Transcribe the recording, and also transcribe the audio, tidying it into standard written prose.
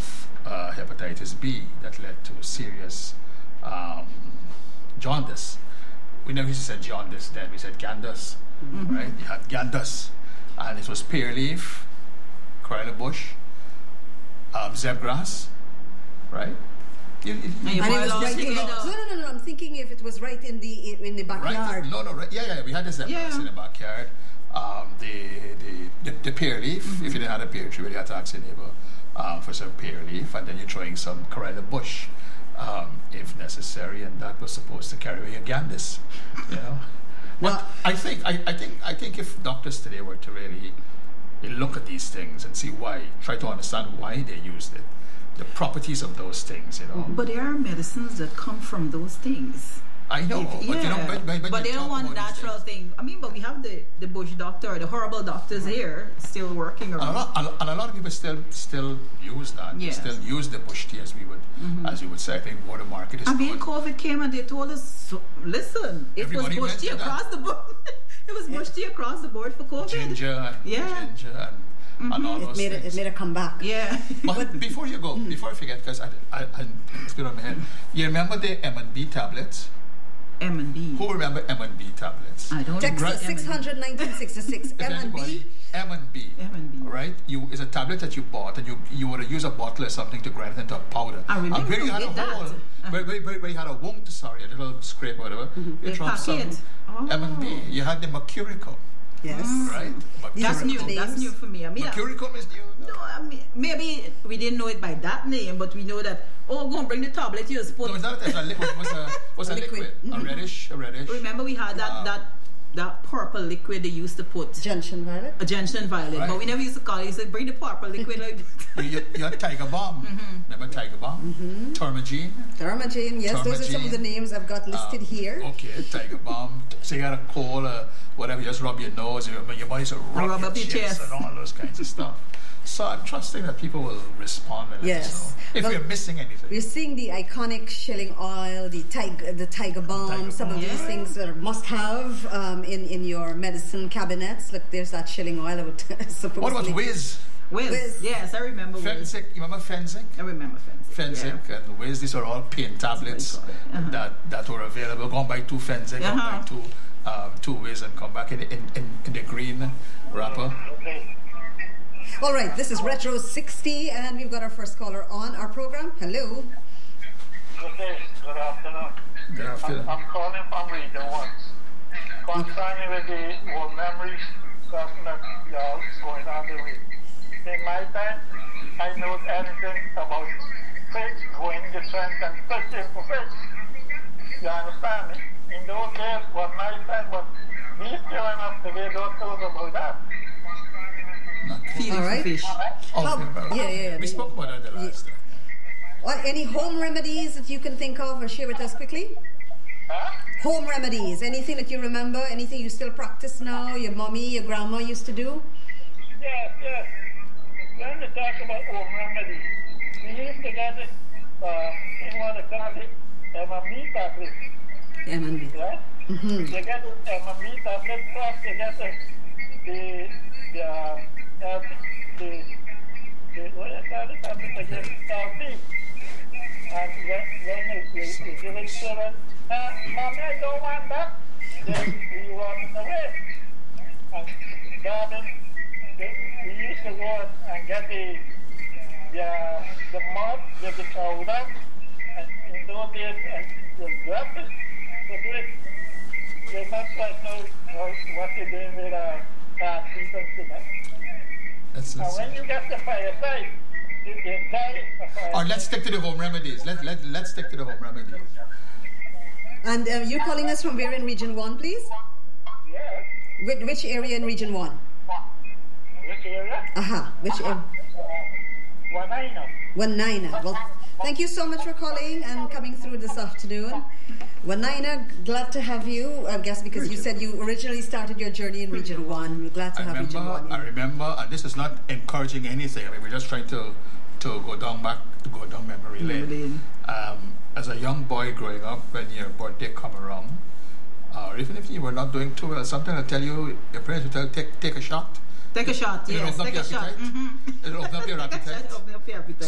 of hepatitis B that led to serious jaundice. We never used to say jaundice then, we said gandus, right? You had gandus, and it was pear leaf, corella bush, zebgrass, right? And it was right in the, no. I'm thinking if it was right in the backyard. Right. Right. Yeah. We had the zebras in the backyard. The pear leaf. If you didn't have a pear tree, you had to ask your neighbor for some pear leaf, and then you're throwing some corella bush, if necessary, and that was supposed to carry away your gandis. You know. But I think if doctors today were to really look at these things and see why, try to understand why they used it, the properties of those things, you know. But there are medicines that come from those things. I know, but you know, but they don't want natural thing. I mean, but we have the bush doctor, the horrible doctors here, still working around. And a lot of people still use that. Yes. They still use the bush tea, as we would say. I think more the market is. I mean, COVID came and they told us, listen, it everybody was bush tea across the board. It was bush tea across the board for COVID. Ginger and all those things. It made a comeback. Yeah. But before you go, before I forget, because it's been on my head. You remember the M&B tablets? M&B. Who remember M&B tablets? I don't. Texas 600 1966. M&B. M&B. Right? It's a tablet that you bought, and you would use a bottle or something to grind it into a powder. I remember where you had a hole, that. where you had a wound, a little scrape or whatever. You dropped some M&B. You had the Mercuricum. Yes. Right? That's new. That's new for me. I mean, Mercuricum is new. No, I mean, maybe we didn't know it by that name, but we know that. Oh, go and bring the tablet. You just put. No, it's not a liquid. It was a liquid. A reddish. Remember, we had that purple liquid they used to put. Gentian violet. A gentian violet, right. But we never used to call it. You said, bring the purple liquid. Like you had Tiger Balm. Remember Tiger Balm? Turmagene. Yes, those are some of the names I've got listed here. Okay, Tiger Balm. So you got a cold, whatever, you just rub your nose, your body's rub your chest and all those kinds of stuff. So I'm trusting that people will respond and let us know if we're missing anything. We're seeing the iconic shilling oil, the Tiger Balm, some of these things that are must-have in your medicine cabinets. Look, there's that shilling oil. I would supposedly. What about Whiz? Whiz. Yes, I remember Whiz. Fensic. You remember Fensic? I remember Fensic. And Whiz. These are all pain tablets that were available. Go and buy 2 Fensic, go and buy 2 Whiz, and come back in the green wrapper. All right, this is Retro 60, and we've got our first caller on our program. Hello. Good afternoon. Good afternoon. I'm calling from Region 1. Concerning with the old memories discussion that y'all going on the way. In my time, I know anything about fish, going the trend and fishing for fish. You understand me? In those days, was my time, but these children of today don't talk about that. Feeding for fish. We spoke about that the last time. Any home remedies that you can think of or share with us quickly? Home remedies. Anything that you remember? Anything you still practice now? Your mommy, your grandma used to do? Yes. When we talk about home remedies, we used to get it, in what they call it, M&B tablets. M&B. Right? You get the M&B tablet plus you get what you call the tablet again? Salty. And when you give it to them, Mommy, I don't want that. Then we run away. And darling, we used to go and get the mud, get the powder, and in those days, and the graphics to do it. They're not quite know what they're doing with concrete and cement. And when you get the fireside, you die the fireside. Or let's stick to the home remedies. Let's stick to the home remedies. And you're calling us from where in Region 1, please? Yes. Which area in Region 1? Which area? Which area? Wanaina. Well, thank you so much for calling and coming through this afternoon. Wanaina, glad to have you, I guess, because you said you originally started your journey in Region 1. We're glad to have Region 1. I remember, and this is not encouraging anything. I mean, we're just trying to go down memory lane. As a young boy growing up, when your birthday come around, or even if you were not doing too well, sometimes I tell you, your parents will tell you, take a shot. Take a shot, yes. It'll open up your appetite. It'll open up your appetite.